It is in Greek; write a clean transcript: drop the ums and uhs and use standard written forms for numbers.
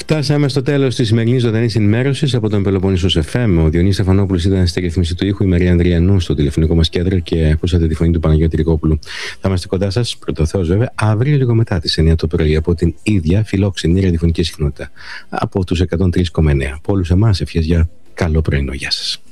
Φτάσαμε στο τέλος της σημερινής ζωντανής ενημέρωσης από τον Πελοποννήσος FM. Ο Διονύσης Στεφανόπουλος ήταν στη ρύθμιση του ήχου, η Μαρία Ανδριανού στο τηλεφωνικό μας κέντρο και ακούσατε τη φωνή του Παναγιώτη Ρικόπουλου. Θα είμαστε κοντά σας, πρωτοθέως βέβαια, αύριο λίγο μετά τις 9 το πρωί από την ίδια φιλόξενη ραδιοφωνική συχνότητα. Από τους 103,9. Από όλους εμάς ευχές για καλό πρωινό. Γεια σας.